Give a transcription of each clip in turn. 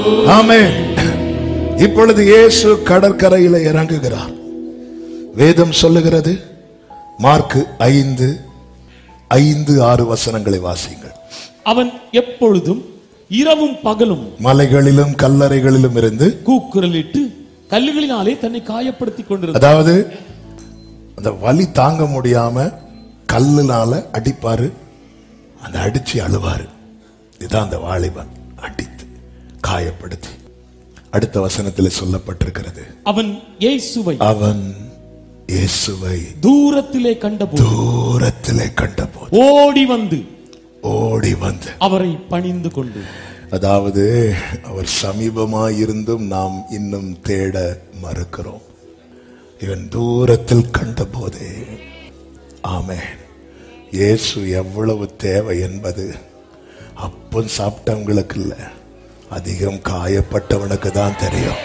ஆமென். இப்பொழுது இயேசு கடற்கரையில் இறங்குகிறார். வேதம் சொல்லுகிறது, மார்க் 5:5-6 வசனங்களை வாசிங்கள். அவன் எப்பொழுதும் இரவும் பகலும் மலைகளிலும் கல்லறைகளிலும் இருந்து கூக்குரலிட்டு கல்லுகளினாலே தன்னை காயப்படுத்திக் கொண்டிருந்தார். அதாவது அந்த வலி தாங்க முடியாம கல்லுனால அடிப்பாரு, அந்த அடிச்சு அழுவாரு. இதுதான் அந்த வாலிபன் அடித்து காயப்படுத்தி. அடுத்த வசனத்தில் சொல்லப்பட்டிருக்கிறது, அவன் இயேசுவை தூரத்திலே கண்டபோது ஓடி வந்து அவரை பணிந்து கொண்டு. அதாவது அவர் சமீபமாயிருந்தும் நாம் இன்னும் தேட மறுக்கிறோம். இவன் தூரத்தில் கண்டபோதே. ஆமென். இயேசு எவ்வளவு தேவை என்பது அப்பம் சாப்பிட்டவங்களுக்கு இல்ல, அதிகம் காயப்பட்டவனுக்கு தான் தெரியும்.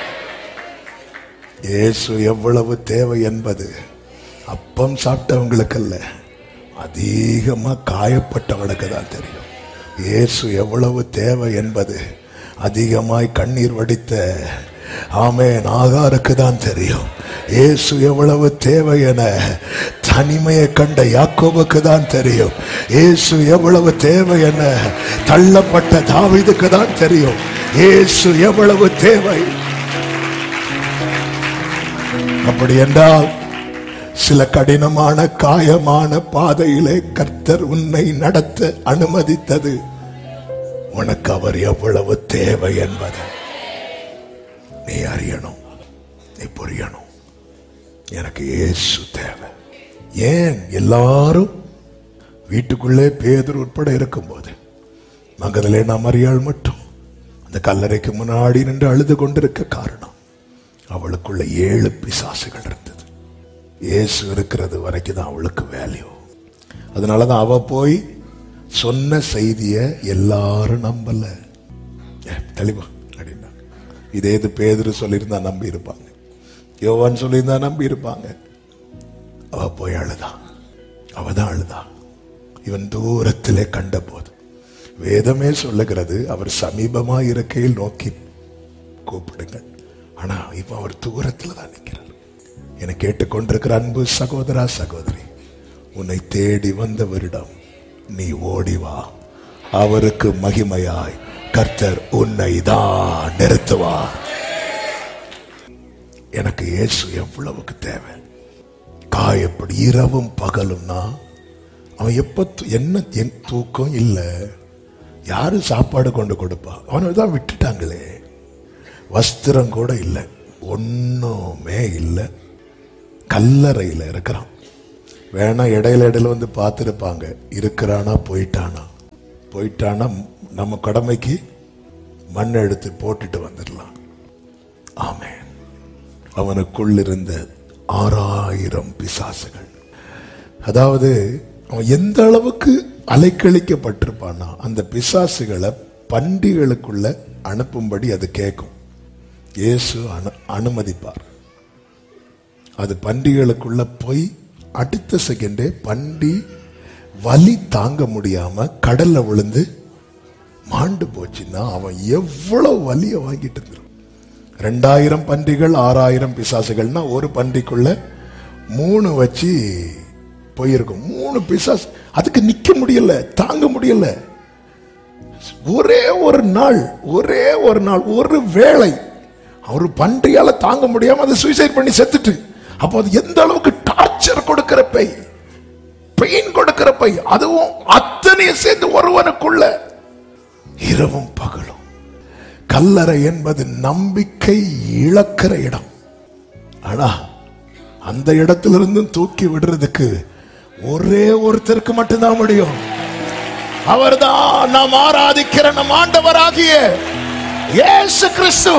இயேசு எவ்வளவு தேவை என்பது அப்பம் சாப்பிட்டவங்களுக்கு அல்ல, அதிகமா காயப்பட்டவனுக்கு தான் தெரியும். இயேசு எவ்வளவு தேவை என்பது அதிகமாய் கண்ணீர் வடித்த ஆமென் ஆகாருக்கு தான் தெரியும். இயேசு எவ்வளவு தேவை என தனிமையை கண்ட யாக்கோபுக்கு தான் தெரியும். இயேசு எவ்வளவு தேவை என தள்ளப்பட்ட தாவீதுக்கு தான் தெரியும். இயேசு எவ்வளவு தேவை. அப்படி என்றால் சில கடினமான காயமான பாதையிலே கர்த்தர் உன்னை நடத்த அனுமதித்தது உனக்கு அவர் எவ்வளவு தேவை என்பதை நீ அறியணும், நீ புரியணும். எனக்கு இயேசு தேவை. ஏன் எல்லாரும் வீட்டுக்குள்ளே பேதுரு உட்பட இருக்கும்போது மகதலேனா மரியாள் மட்டும் அந்த கல்லறைக்கு முன்னாடி நின்று அழுது கொண்டிருக்க காரணம், அவளுக்குள்ள 7 பிசாசுகள் இருந்தது. இயேசு இருக்கிறது வரைக்கும் தான் அவளுக்கு வேல்யூ. அதனாலதான் அவ போய் சொன்ன செய்திய எல்லாரும் நம்பல. தெளிவா அப்படின்னா இதே இது பேதுரு சொல்லியிருந்தா நம்பி இருப்பாங்க, யோவான் சொல்லியிருந்தா நம்பி இருப்பாங்க. அவ போய் அழுதான், அவதான் அழுதான். இவன் தூரத்திலே கண்ட போது வேதமே சொல்லுகிறது, அவர் சமீபமா இருக்கையில் நோக்கி கூப்பிடுங்கள். ஆனா இப்ப அவர் தூரத்துல தான் நிற்கிறார். என்னை கேட்டுக்கொண்டிருக்கிற அன்பு சகோதரா சகோதரி, உன்னை தேடி வந்தவரிடம் நீ ஓடிவா. அவருக்கு மகிமையாய் கர்த்தர் உன்னை தான் நிறுத்துவார். எனக்கு இயேசு எவ்வளவுக்கு தேவை. காயப்படி இரவும் பகலும்னா அவன் எப்ப என்ன தூக்கம் இல்லை, யாரு சாப்பாடு கொண்டு கொடுப்பா, அவனை தான் விட்டுட்டாங்களே. வஸ்திரம் கூட இல்லை, ஒன்னுமே இல்லை. கல்லறையில் இருக்கிறான். வேணா இடையில வந்து பார்த்துருப்பாங்க, இருக்கிறானா போயிட்டானா நம்ம கடமைக்கு மண் எடுத்து போட்டுட்டு வந்துடலாம். ஆமென். அவனுக்குள் இருந்த 6000 பிசாசுகள். அதாவது அவன் எந்த அளவுக்கு அலைக்கழிக்கப்பட்டிருப்பான்னா, அந்த பிசாசுகளை பண்டிகளுக்குள்ள அனுப்பும்படி அது கேட்கும். இயேசு அனுமதிப்பார். அது பண்டிகளுக்குள்ள போய் அடுத்த செகண்டே பண்டி வலி தாங்க முடியாம கடல்ல விழுந்து மாண்டு போச்சுன்னா அவன் எவ்வளவு வலிய வாங்கிட்டு இருந்தான். 2000 பன்றிகள் 6000 பிசாசுகள்னா ஒரு பன்றிக்குள்ள 3 வச்சு போயிருக்கும். 3 பிசாசு அதுக்கு நிக்க முடியல, தாங்க முடியல. ஒரே ஒரு நாள் ஒரு வேளை ஒரு பன்றியால தாங்க முடியாம அதை சூசைட் பண்ணி செத்துட்டு. அப்போ அது எந்த அளவுக்கு டார்ச்சர் கொடுக்கிற பெயின் கொடுக்கிற அதுவும் அத்தனையும் சேர்ந்து ஒருவனுக்குள்ள இரவும் பகலும். கல்லறை என்பது நம்பிக்கை இழக்கிற இடம். ஆனா அந்த இடத்திலிருந்து தூக்கி விடுறதுக்கு ஒரே ஒருத்தருக்கு மட்டும்தான் முடியும். அவர்தான் நாம் ஆராதிக்கிற நம் ஆண்டவராகிய இயேசு கிறிஸ்து.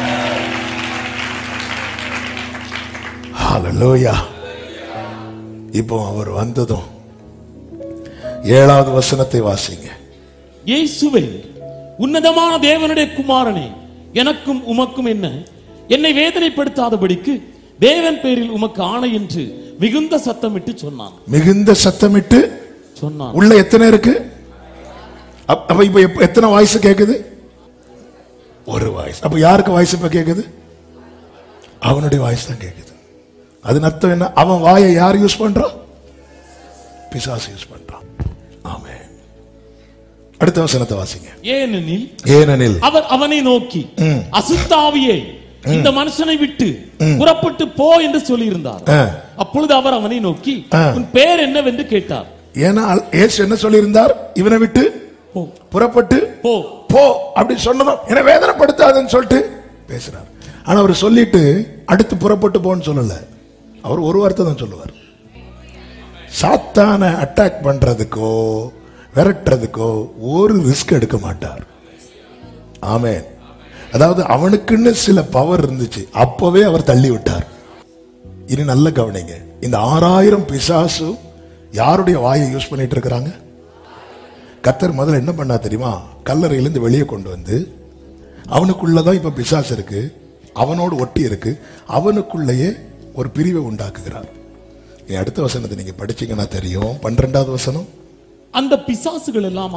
ஹல்லேலூயா. இப்போ அவர் வந்ததும் 7வது வசனத்தை வாசிங்க. இயேசுவே, உன்னதமான தேவனுடைய குமாரனே, எனக்கும் உமக்கும் என்ன? என்னை வேதனைப்படுத்தாதபடிக்கு தேவன் பேரில் உமக்கு ஆணை என்று மிகுந்த சத்தமிட்டு சொன்னான். மிகுந்த சத்தமிட்டு சொன்னான். உள்ள எத்தனை இருக்கு? அப்ப இப்ப எத்தனை வாய்ஸ் கேக்குது? ஒரு வாய்ஸ். அப்ப யாருக்கு வாய்ஸ் இப்ப கேக்குது? அவனுடைய வாய்ஸ் தான் கேக்குது. அது அர்த்தம் என்ன? அவன் வாயை யார் யூஸ் பண்றான்? பிசாசு யூஸ் பண்றான். ஆமென். அடுத்த வசனத்தை வாசிங்க. ஏனெனில் அவர் அவனை நோக்கி அசுத்தாவியே இந்த மனுஷனை விட்டு புறப்பட்டு போ என்று சொல்லியிருந்தார். அப்பொழுது அவர் அவனை நோக்கி உன் பேர் என்னவென்று கேட்டார். ஏன்னா இயேசு என்ன சொல்லியிருந்தார்? இவனை விட்டு புறப்பட்டு போ போ அப்படி சொன்னதும் என்ன வேதனைப்படுத்தாதுன்னு சொல்லிட்டு பேசுறார். ஆனா அவர் சொல்லிட்டு அடுத்து புறப்பட்டு போன்னு சொல்லல. அவர் ஒரு வார்த்தை தான் சொல்லுவார். சாத்தானை அட்டாக் பண்றதுக்கோ விரட்டுறதுக்கோ ஒரு ரிஸ்க் எடுக்க மாட்டார். ஆமென். அதாவது அவனுக்குன்னு சில பவர் இருந்துச்சு, அப்பவே அவர் தள்ளி விட்டார். இனி நல்ல கவனிங்க. இந்த 6000 பிசாசு யாருடைய வாயை யூஸ் பண்ணிட்டு இருக்கிறாங்க? கர்த்தர் முதல்ல என்ன பண்ணா தெரியுமா? கல்லறையிலிருந்து வெளியே கொண்டு வந்து அவனுக்குள்ளதான் இப்ப பிசாசு இருக்கு, அவனோடு ஒட்டி இருக்கு, அவனுக்குள்ளேயே ஒரு பிரிவை உண்டாக்குகிறார். அடுத்த வசனத்தை நீங்க படிச்சீங்கன்னா தெரியும். 12வது வசனம். அந்த பிசாசுகள் எல்லாம்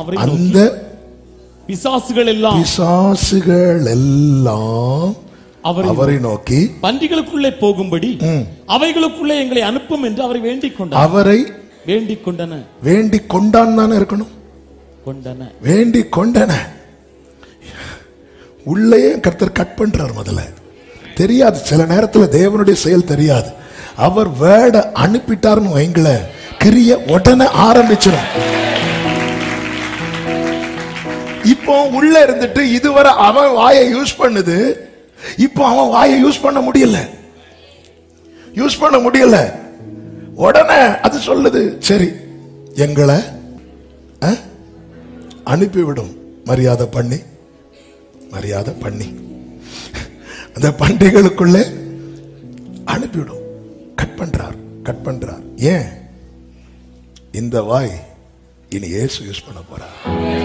அவரை நோக்கி பன்றிகளுக்குள்ளே போகும்படி அவைகளுக்குள்ளே எங்களை அனுப்பும் என்று அவரை வேண்டிக் கொண்டார். அவரை வேண்டிக் கொண்டன. வேண்டிக் கொண்டான் தானே இருக்கணும். வேண்டிக் கொண்டன. உள்ளே கர்த்தர் கட் பண்றார். முதல்ல தெரியாது, சில நேரத்தில் தேவனுடைய செயல் தெரியாது. அவர் வேர்ட அனுப்பிட்டார்னு வைங்கள, கிரிய உடனே ஆரம்பிச்சிடும். இப்போ உள்ள இருந்துட்டு இதுவரை அவன் வாயை யூஸ் பண்ணுது, இப்போ அவன் வாயை யூஸ் பண்ண முடியல. உடனே அது சொல்லுது, சரி எங்களை அனுப்பிவிடும். மரியாதை பண்ணி அந்த பண்டிகளுக்குள்ளே அனுப்பிவிடும். கட் பண்றார். ஏன்? இந்த வாய் இனி இயேசு யூஸ் பண்ண போறார்.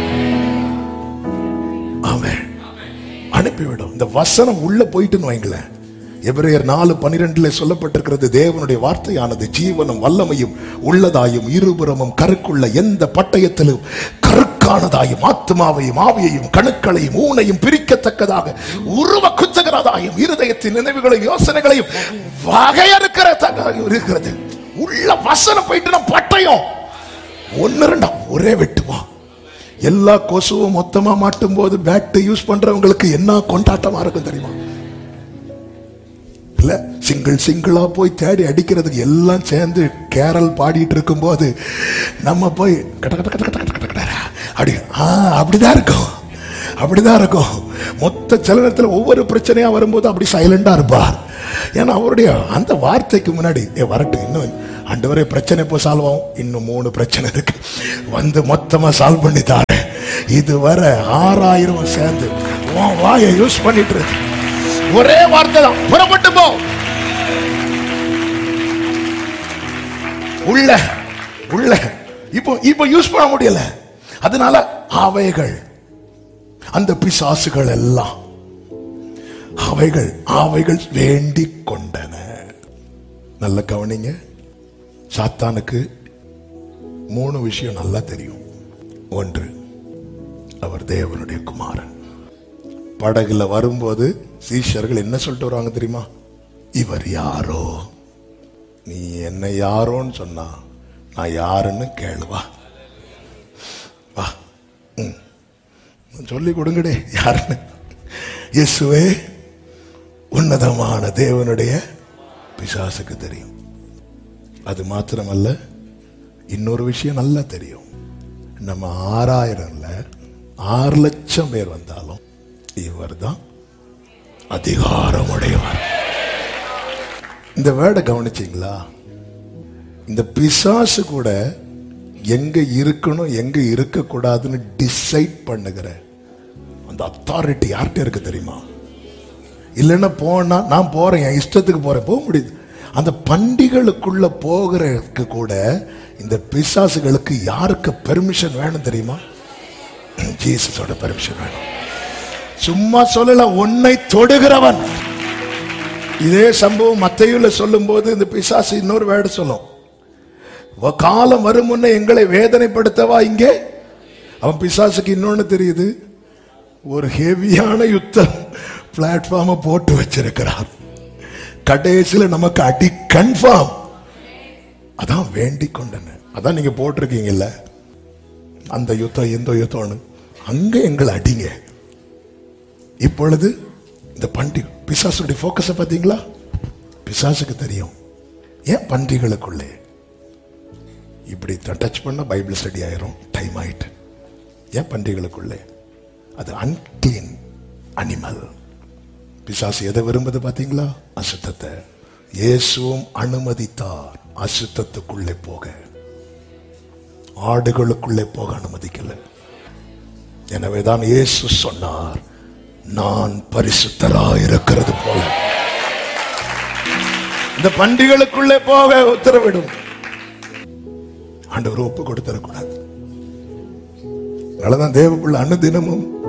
அவன் அனுப்பிவிடும். இந்த வசனம் உள்ள போயிட்டுன்னு வைங்களேன். எபிரேயர் 4:12 சொல்லப்பட்டிருக்கிறது, தேவனுடைய வார்த்தையானது ஜீவனும் வல்லமையும் உள்ளதாயும் இருபுறமும் கருக்குள்ள எந்த பட்டயத்திலும் கருக்கானதாயும் ஆத்மாவையும் ஆவியையும் கணுக்களையும் ஊனையும் பிரிக்கத்தக்கதாக உருவ குத்துகிறதாயும் இருதயத்தின் நினைவுகளையும் யோசனைகளையும் வகையறுக்கிறது. உள்ள வசனம் போயிட்டு பட்டயம் 1-2 ஒரே வெட்டுவான். எல்லா கொசுவும் மொத்தமா மாட்டும் போது பேட் யூஸ் பண்றவங்களுக்கு என்ன கொண்டாட்டமா இருக்கும் தெரியுமா? இல்ல, சிங்கிளா போய் தேடி அடிக்கிறதுக்கு எல்லாம் சேர்ந்து கேரல் பாடிட்டு இருக்கும் போது நம்ம போய் அப்படிதான் இருக்கும். மொத்த சலனத்தில் ஒவ்வொரு பிரச்சனையா வரும்போது அப்படி சைலண்டா இருப்பார். ஏன்னா அவருடைய அந்த வார்த்தைக்கு முன்னாடி வரட்டும், இன்னும் ஆண்டவரே பிரச்சனை இப்போ சால்வ் ஆகும், இன்னும் 3 பிரச்சனை இருக்கு, வந்து மொத்தமா சால்வ் பண்ணி தாரு. இதுவரை 6000 சேர்ந்து வாயை யூஸ் பண்ணிட்டு இருக்கு. ஒரே வார்த்தை தான், புறப்பட்டு போ. உள்ள இப்போ யூஸ் பண்ண முடியல. அதனால அவைகள், அந்த பிசாசுகள் எல்லாம் அவைகள் வேண்டிக் கொண்டன. நல்ல கவனிங்க. சாத்தானுக்கு 3 விஷயம் நல்லா தெரியும். 1, அவர் தேவனுடைய குமாரன். படகுல வரும்போது சீஷர்கள் என்ன சொல்லிட்டு வருவாங்க தெரியுமா? இவர் யாரோ, நீ என்ன யாரோன்னு சொன்னா நான் யாருன்னு கேளுவா, வா சொல்லி கொடுங்கடே யாருன்னு. இயேசுவே உன்னதமான தேவனுடைய பிசாசுக்கு தெரியும். அது மாத்திரமல்ல, இன்னொரு விஷயம் நல்லா தெரியும். நம்ம 6000ல 6 லட்சம் பேர் வந்தாலும் இவர் தான் அதிகாரமுடையவர். இந்த வேர்டை கவனிச்சீங்களா? இந்த பிசாசு கூட எங்க இருக்கணும் எங்க இருக்க கூடாதுன்னு டிசைட் பண்ணுகிற அந்த அத்தாரிட்டி யார்கிட்ட இருக்கு தெரியுமா? இல்லைன்னா போனா நான் போறேன், என் இஷ்டத்துக்கு போறேன், போக முடியுது. அந்த பண்டிகளுக்குள்ள போகிறதுக்கு கூட இந்த பிசாசுகளுக்கு யாருக்கு பெர்மிஷன் வேணும் தெரியுமா? ஜீசஸோட பெர்மிஷன் வேணும். சும்மா சொல்லல, உன்னை தொடுகிறவன். இதே சம்பவம் மத்தேயுல சொல்லும் போது இந்த பிசாசு இன்னொரு வேர்டு சொல்லும், காலம் வரும் முன்னே எங்களை வேதனைப்படுத்தவா இங்கே. அவன் பிசாசுக்கு இன்னொன்னு தெரியுது, ஒரு ஹெவியான யுத்தம் பிளாட்ஃபார்மை போட்டு வச்சிருக்கிறார். கடைசியில நமக்கு அடி கன்ஃபார்ம். அதான் வேண்டிக் கொண்டன. அதான் நீங்க போட்டிருக்கீங்கல்ல, அந்த யுத்தம் இந்த யுத்தம்னு. அங்க எங்களை அடிங்க. இப்பொழுது இந்த பண்டி பிசாசுடைய போக்கஸை பார்த்தீங்களா? பிசாசுக்கு தெரியும் ஏன் பன்றிகளுக்குள்ளே இப்படி டச் பண்ண பைபிள் ஸ்டடி ஆயிரும், டைம் ஆயிட்டு. ஏன் பன்றிகளுக்குள்ளே? அது அன்கிளீன் அனிமல். பிசாசு எதை விரும்புது பார்த்தீங்களா? அசுத்தத்தை. இயேசுவும் அனுமதித்தார் அசுத்தத்துக்குள்ளே போக, ஆடுகளுக்குள்ளே போக அனுமதிக்கல. எனவேதான் இயேசு சொன்னார், நான் பரிசுத்தராய் இருக்கிறது போல இந்த பன்றிகளுக்குள்ளே போக உத்தரவிடும். ஆண்டவர் ஒப்பு கொடுத்தரக்கூடாது. அதனாலதான் தேவ பிள்ளை அனுதினமும்